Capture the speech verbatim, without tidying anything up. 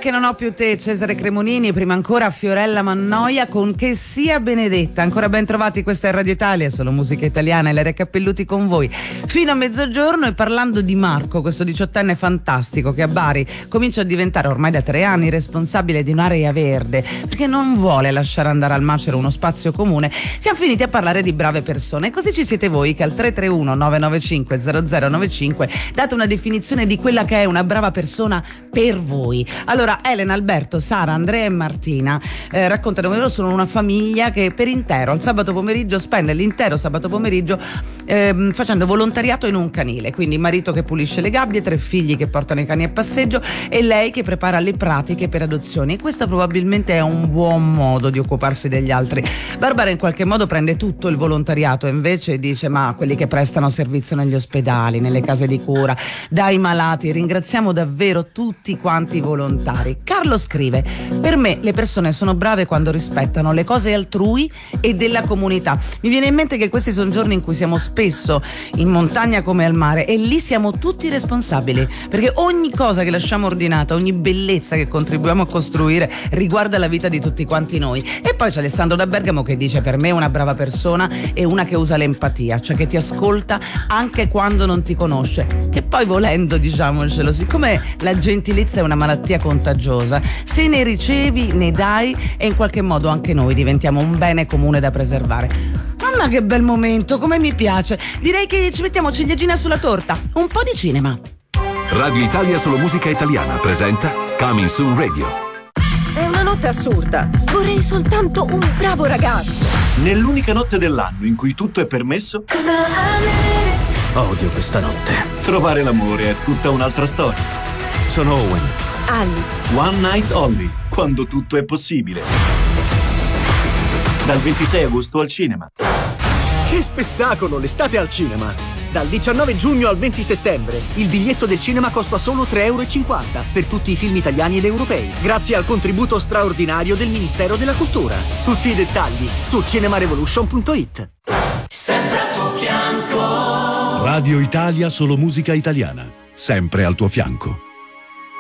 che non ho più te, Cesare Cremonini, e prima ancora Fiorella Mannoia con Che sia benedetta. Ancora ben trovati, questa è Radio Italia, solo musica italiana, e l'R. Cappelluti con voi fino a mezzogiorno. E parlando di Marco, questo diciottenne fantastico che a Bari comincia a diventare ormai da tre anni responsabile di un'area verde perché non vuole lasciare andare al macero uno spazio comune, siamo finiti a parlare di brave persone. E così ci siete voi che al tre tre uno nove nove cinque zero zero nove cinque date una definizione di quella che è una brava persona per voi. Allora, Elena, Alberto, Sara, Andrea e Martina eh, raccontano che loro sono una famiglia che per intero al sabato pomeriggio spende l'intero sabato pomeriggio eh, facendo volontariato in un canile. Quindi marito che pulisce le gabbie, tre figli che portano i cani a passeggio e lei che prepara le pratiche per adozioni. E questo probabilmente è un buon modo di occuparsi degli altri. Barbara in qualche modo prende tutto il volontariato e invece dice: ma quelli che prestano servizio negli ospedali, nelle case di cura, dai malati, ringraziamo davvero tutti quanti i volontari. Carlo scrive: per me le persone sono brave quando rispettano le cose altrui e della comunità. Mi viene in mente che questi sono giorni in cui siamo spesso in montagna come al mare e lì siamo tutti responsabili, perché ogni cosa che lasciamo ordinata, ogni bellezza che contribuiamo a costruire riguarda la vita di tutti quanti noi. E poi c'è Alessandro da Bergamo che dice: per me una brava persona è una che usa l'empatia, cioè che ti ascolta anche quando non ti conosce, che poi volendo, diciamocelo, siccome la gentilezza è una malattia contagiosa, se ne ricevi ne dai e in qualche modo anche noi diventiamo un bene comune da preservare. Mamma che bel momento, come mi piace. Direi che ci mettiamo ciliegina sulla torta, un po' di cinema. Radio Italia solo musica italiana presenta Coming Soon Radio. È una notte assurda. Vorrei soltanto un bravo ragazzo. Nell'unica notte dell'anno in cui tutto è permesso. Odio questa notte. Trovare l'amore è tutta un'altra storia. Sono Owen. Ali. One Night Only, quando tutto è possibile. Dal ventisei agosto al cinema. Che spettacolo, l'estate al cinema! Dal diciannove giugno al venti settembre il biglietto del cinema costa solo tre e cinquanta euro per tutti i film italiani ed europei, grazie al contributo straordinario del Ministero della Cultura. Tutti i dettagli su cinemarevolution punto it. Sempre al tuo fianco. Radio Italia solo musica italiana, sempre al tuo fianco.